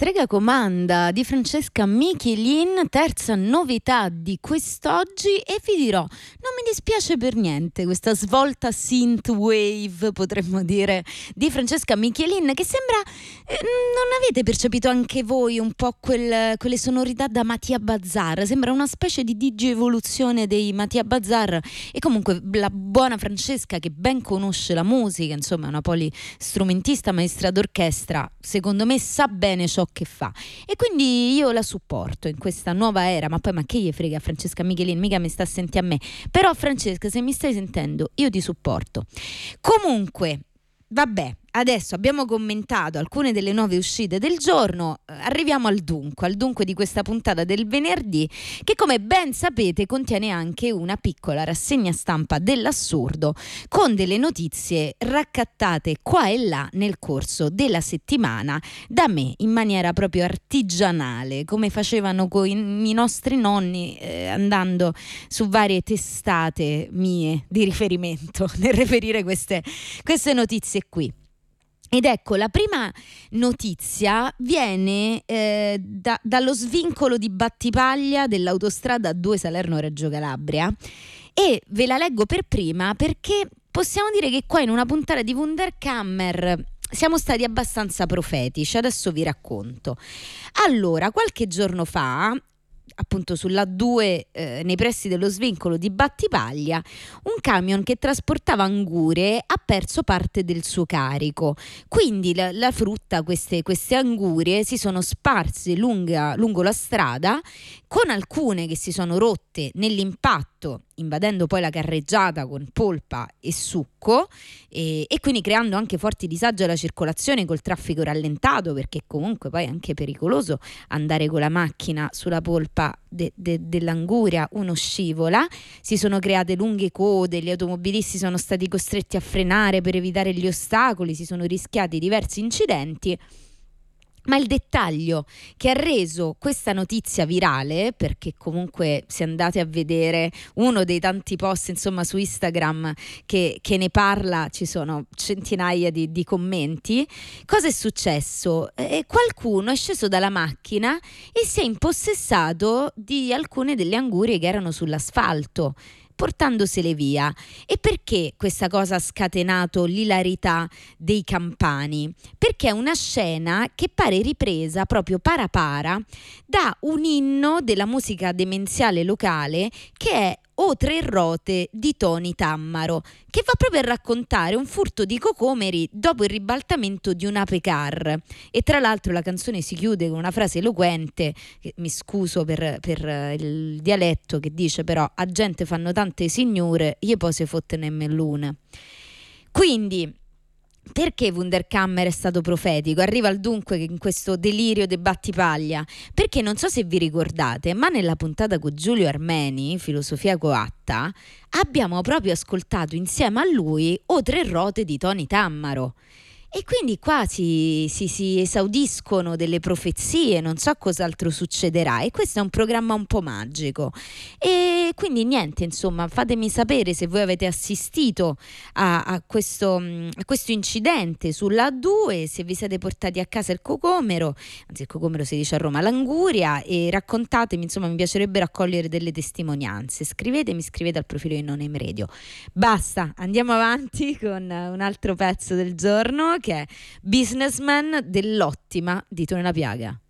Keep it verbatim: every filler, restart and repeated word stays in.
Strega comanda di Francesca Michelin, terza novità di quest'oggi, e vi dirò, non mi dispiace per niente questa svolta synthwave, potremmo dire, di Francesca Michelin, che sembra, eh, non avete percepito anche voi un po' quel, quelle sonorità da Mattia Bazar? Sembra una specie di digievoluzione dei Mattia Bazar, e comunque la buona Francesca, che ben conosce la musica, insomma è una polistrumentista, maestra d'orchestra, secondo me sa bene ciò che fa, e quindi io la supporto in questa nuova era. Ma poi, ma che gli frega Francesca Michelin, mica mi sta a sentire a me. Però Francesca, se mi stai sentendo, io ti supporto. Comunque, vabbè, adesso abbiamo commentato alcune delle nuove uscite del giorno, arriviamo al dunque, al dunque di questa puntata del venerdì, che come ben sapete contiene anche una piccola rassegna stampa dell'assurdo, con delle notizie raccattate qua e là nel corso della settimana da me in maniera proprio artigianale, come facevano con i nostri nonni, eh, andando su varie testate mie di riferimento nel reperire queste, queste notizie qui. Ed ecco, la prima notizia viene eh, da, dallo svincolo di Battipaglia dell'autostrada due Salerno-Reggio Calabria, e ve la leggo per prima perché possiamo dire che qua in una puntata di Wunderkammer siamo stati abbastanza profetici. Adesso vi racconto. Allora, qualche giorno fa, appunto sull'A due, eh, nei pressi dello svincolo di Battipaglia, un camion che trasportava angurie ha perso parte del suo carico. Quindi la, la frutta, queste, queste angurie si sono sparse lunga, lungo la strada, con alcune che si sono rotte nell'impatto, invadendo poi la carreggiata con polpa e succo, e, e quindi creando anche forti disagi alla circolazione, col traffico rallentato, perché comunque poi è anche pericoloso andare con la macchina sulla polpa de, de, dell'anguria, uno scivola. Si sono create lunghe code, gli automobilisti sono stati costretti a frenare per evitare gli ostacoli, si sono rischiati diversi incidenti. Ma il dettaglio che ha reso questa notizia virale, perché comunque se andate a vedere uno dei tanti post, insomma, su Instagram che, che ne parla, ci sono centinaia di, di commenti. Cosa è successo? Eh, qualcuno è sceso dalla macchina e si è impossessato di alcune delle angurie che erano sull'asfalto, portandosele via. E perché questa cosa ha scatenato l'ilarità dei campani? Perché è una scena che pare ripresa proprio para para da un inno della musica demenziale locale, che è O Tre Rote di Tony Tammaro, che va proprio a raccontare un furto di cocomeri dopo il ribaltamento di un Ape Car. E tra l'altro la canzone si chiude con una frase eloquente, che mi scuso per, per il dialetto, che dice però: a gente fanno tante signore, io poi se fotte nemmeno l'una. Quindi, perché Wunderkammer è stato profetico? Arriva al dunque in questo delirio de Battipaglia, perché non so se vi ricordate, ma nella puntata con Giulio Armeni, Filosofia Coatta, abbiamo proprio ascoltato insieme a lui O Tre Rote di Tony Tammaro. E quindi qua si, si, si esaudiscono delle profezie, non so cos'altro succederà, e questo è un programma un po' magico. E quindi niente, insomma, fatemi sapere se voi avete assistito a, a, questo, a questo incidente sulla A due, se vi siete portati a casa il cocomero, anzi il cocomero si dice a Roma, l'anguria, e raccontatemi, insomma, mi piacerebbe raccogliere delle testimonianze. Scrivetemi, scrivete al profilo di Non Em Radio. Basta, andiamo avanti con un altro pezzo del giorno, che è Businessman dell'Ottima di Tone La Piaga.